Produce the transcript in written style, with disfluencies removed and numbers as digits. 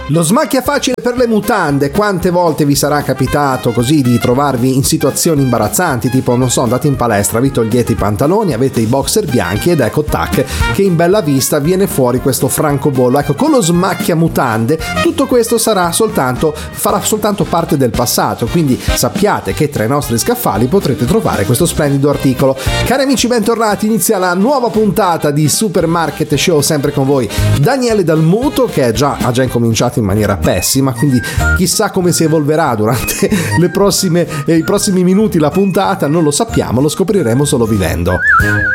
Lo smacchia facile per le mutande. Quante volte vi sarà capitato così di trovarvi in situazioni imbarazzanti, tipo non so, andate in palestra, vi togliete i pantaloni, avete i boxer bianchi ed ecco tac che in bella vista viene fuori questo francobollo. Ecco, con lo smacchia mutande tutto questo farà soltanto parte del passato, quindi sappiate che tra i nostri scaffali potrete trovare questo splendido articolo. Cari amici, bentornati, inizia la nuova puntata di Supermarket Show, sempre con voi Daniele Dalmuto, che ha già incominciato in maniera pessima, quindi chissà come si evolverà durante i prossimi minuti la puntata, non lo sappiamo, lo scopriremo solo vivendo.